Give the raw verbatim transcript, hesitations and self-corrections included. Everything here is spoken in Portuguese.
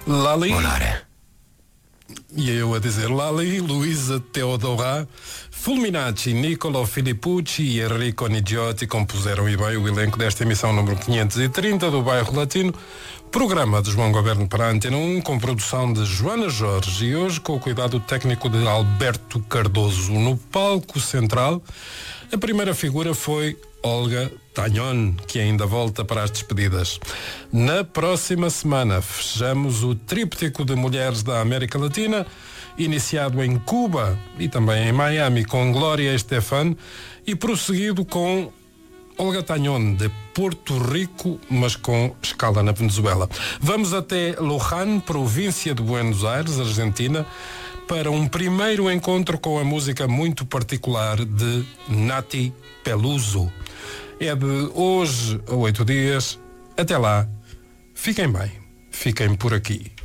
Lali. Volare. E eu a dizer Lali, Luísa Teodora, Fulminacci, Niccolo Filippucci e Enrico Nigiotti compuseram e bem o elenco desta emissão número quinhentos e trinta do Bairro Latino, programa de João Goberno para a Antena um, com produção de Joana Jorge e hoje com o cuidado técnico de Alberto Cardoso. No palco central, a primeira figura foi Olga Tañón, que ainda volta para as despedidas. Na próxima semana fechamos o tríptico de mulheres da América Latina, iniciado em Cuba e também em Miami com Glória Estefan e prosseguido com Olga Tañón de Porto Rico, mas com escala na Venezuela. Vamos até Luján, província de Buenos Aires, Argentina, para um primeiro encontro com a música muito particular de Nati Peluso. É de hoje a oito dias. Até lá. Fiquem bem. Fiquem por aqui.